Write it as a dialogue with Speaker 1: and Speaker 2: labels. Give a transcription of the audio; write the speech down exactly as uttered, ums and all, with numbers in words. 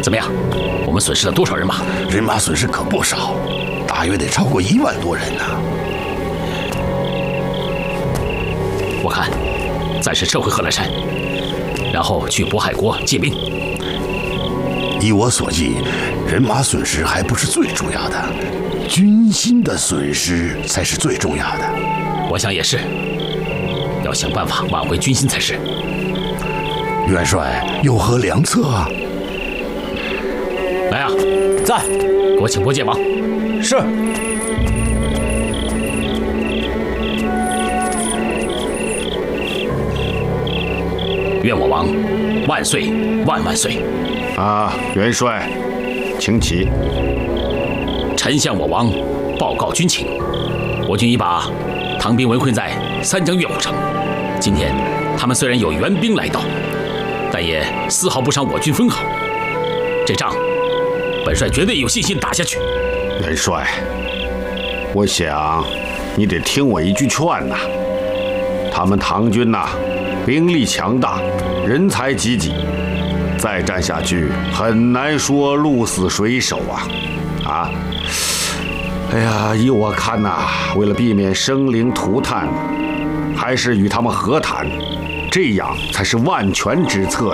Speaker 1: 怎么样？我们损失了多少人马？
Speaker 2: 人马损失可不少，大约得超过一万多人呢。
Speaker 1: 我看，暂时撤回贺兰山，然后去渤海国借兵。
Speaker 2: 依我所记，人马损失还不是最主要的，军心的损失才是最重要的。
Speaker 1: 我想也是，要想办法挽回军心才是。
Speaker 2: 元帅有何良策啊？
Speaker 1: 来啊，
Speaker 3: 在，
Speaker 1: 给我请拨剑王。
Speaker 3: 是。
Speaker 1: 愿我王万岁万万岁！
Speaker 4: 啊，元帅，请起。
Speaker 1: 臣向我王报告军情，我军已把唐兵围困在三江岳虎城。今天他们虽然有援兵来到，但也丝毫不伤我军分毫。这仗，本帅绝对有信心打下去。
Speaker 4: 元帅，我想你得听我一句劝呐。他们唐军呐，兵力强大，人才济济，再战下去很难说鹿死谁手啊！啊！哎呀，依我看呐，为了避免生灵涂炭，还是与他们和谈，这样才是万全之策。